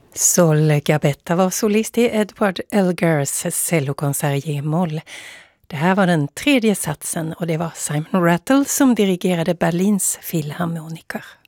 Sol Gabetta var solist i Edward Elgars cellokonsert G-moll. Det här var den tredje satsen och det var Simon Rattle som dirigerade Berlins filharmoniker.